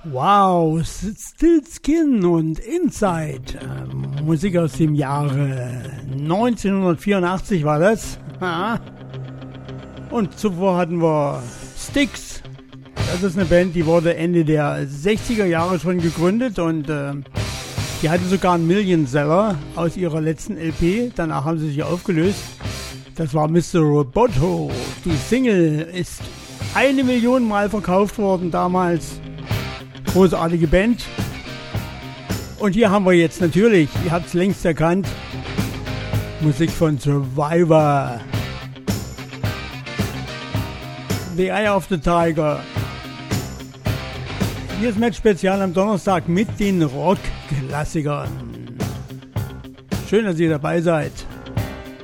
Wow, Still Skin und Inside. Musik aus dem Jahre 1984 war das. Und zuvor hatten wir Styx. Das ist eine Band, die wurde Ende der 60er Jahre schon gegründet und die hatten sogar einen Millionseller aus ihrer letzten LP. Danach haben sie sich aufgelöst. Das war Mr. Roboto. Die Single ist 1 Million Mal verkauft worden damals. Großartige Band. Und hier haben wir jetzt natürlich, ihr habt es längst erkannt, Musik von Survivor. The Eye of the Tiger. Hier ist Match-Spezial am Donnerstag mit den Rock-Klassikern. Schön, dass ihr dabei seid.